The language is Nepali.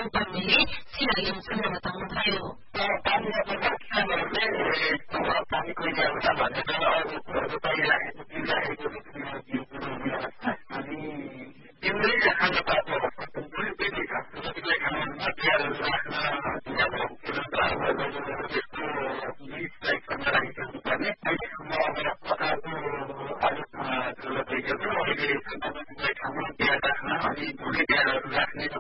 पनि सिधा ल्याउँछन् र बताउनुभयो। पानी कहिले आउँछ भनेर अरू कुरोहरू पाइराखेको पिइराखेको अनि एउटै खाना पाएको त्यति जतिलाई खाना हतियारहरू राख्न त्यस्तो 20 लाइकसम्म राखिसक्नु पर्ने अहिलेसम्म अब पकाएको अलिक ठुलो भइसक्यो अहिले ठाउँमा बिहा राख्न अनि भोलि बिहाहरू राख्ने